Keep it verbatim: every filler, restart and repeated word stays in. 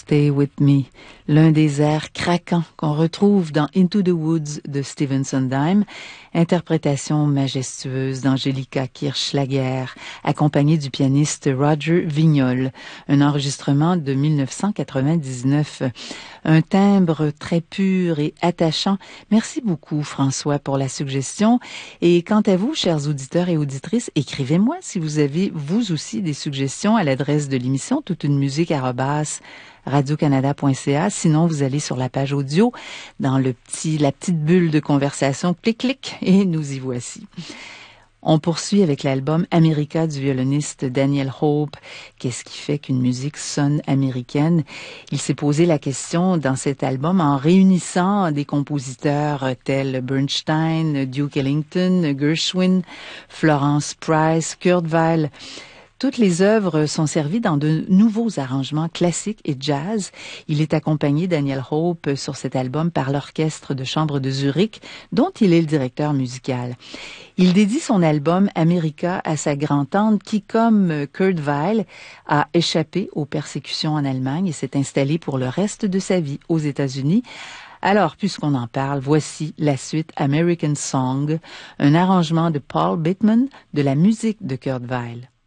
Stay With Me, l'un des airs craquants qu'on retrouve dans Into the Woods de Stephen Sondheim, interprétation majestueuse d'Angelica Kirchschlager, accompagnée du pianiste Roger Vignol, un enregistrement de mille neuf cent quatre-vingt-dix-neuf. Un timbre très pur et attachant. Merci beaucoup, François, pour la suggestion. Et quant à vous, chers auditeurs et auditrices, écrivez-moi si vous avez, vous aussi, des suggestions à l'adresse de l'émission toute une musique arobase radio canada point c a. Sinon, vous allez sur la page audio, dans le petit, la petite bulle de conversation, clic, clic, et nous y voici. On poursuit avec l'album America du violoniste Daniel Hope. Qu'est-ce qui fait qu'une musique sonne américaine? Il s'est posé la question dans cet album en réunissant des compositeurs tels Bernstein, Duke Ellington, Gershwin, Florence Price, Kurt Weill. Toutes les œuvres sont servies dans de nouveaux arrangements classiques et jazz. Il est accompagné, Daniel Hope, sur cet album par l'Orchestre de chambre de Zurich, dont il est le directeur musical. Il dédie son album America à sa grand-tante qui, comme Kurt Weill, a échappé aux persécutions en Allemagne et s'est installée pour le reste de sa vie aux États-Unis. Alors, puisqu'on en parle, voici la suite American Song, un arrangement de Paul Bittman de la musique de Kurt Weill.